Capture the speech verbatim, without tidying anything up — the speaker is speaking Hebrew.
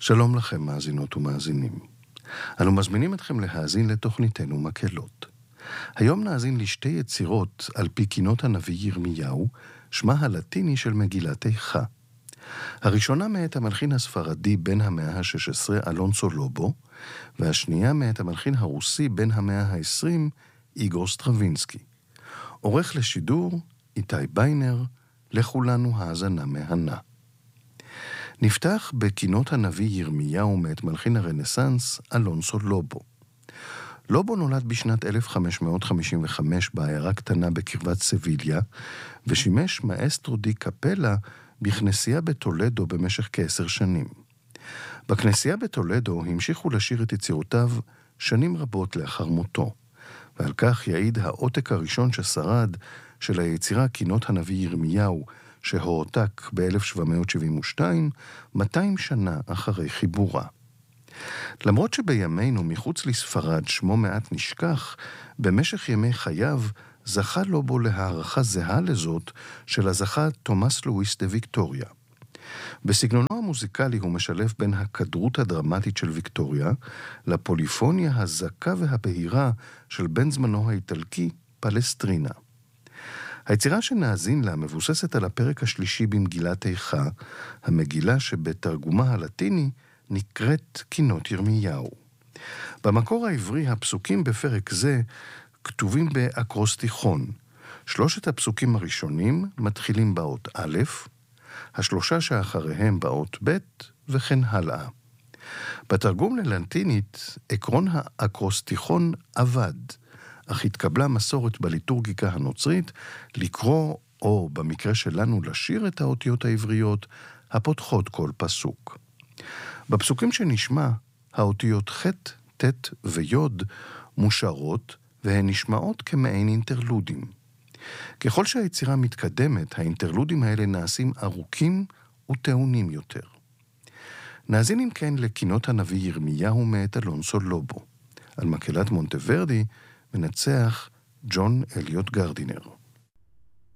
שלום לכם מאזינות ומאזינים. אנו מזמינים אתכם להאזין לתוכניתנו מקהלות. היום נאזין לשתי יצירות על פי קינות הנביא ירמיהו, שמה הלטיני של מגילת איכה. הראשונה מאת המלחין הספרדי בן המאה ה-שש עשרה אלונסו לובו, והשנייה מאת המלחין הרוסי בן המאה ה-עשרים איגור סטרווינסקי. עורך לשידור איתי ביינר, לכולנו האזנה מהנה. נפתח בקינות הנביא ירמיהו מאת מלחין הרנסנס אלונסו לובו. לובו נולד בשנת אלף חמש מאות חמישים וחמש בעיירה קטנה בקרבת סביליה, ושימש מאסטרו די קפלה בכנסייה בטולדו במשך כעשר שנים. בכנסייה בטולדו המשיכו לשיר את יצירותיו שנים רבות לאחר מותו, ועל כך יעיד העותק הראשון ששרד של היצירה קינות הנביא ירמיהו, שהועתק ב-אלף שבע מאות שבעים ושתיים, מאתיים שנה אחרי חיבורה. למרות שבימינו מחוץ לספרד שמו מעט נשכח, במשך ימי חייו זכה לובו להערכה זהה לזאת של הזכה תומאס לואיס דה ויקטוריה. בסגנונו המוזיקלי הוא משלב בין הכדרות הדרמטית של ויקטוריה לפוליפוניה הזכה והבהירה של בן זמנו האיטלקי פלסטרינה. היצירה שנאזין לה מבוססת על הפרק השלישי במגילת איכה, המגילה שבתרגומה הלטיני נקראת קינות ירמיהו. במקור העברי הפסוקים בפרק זה כתובים באקרוסטיכון. שלושת הפסוקים הראשונים מתחילים באות א', השלושה שאחריהם באות ב' וכן הלאה. בתרגום ללטינית עקרון האקרוסטיכון עבד, אך התקבלה מסורת בליטורגיקה הנוצרית לקרוא, או במקרה שלנו לשיר את האותיות העבריות, הפותחות כל פסוק. בפסוקים שנשמע, האותיות ח', ט' ויוד מושרות, והן נשמעות כמעין אינטרלודים. ככל שהיצירה מתקדמת, האינטרלודים האלה נעשים ארוכים וטעונים יותר. נאזין אם כן לקינות הנביא ירמיהו מאת אלונסו לובו. על מקהלת מונטוורדי מנצח ג'ון אליוט גרדינר.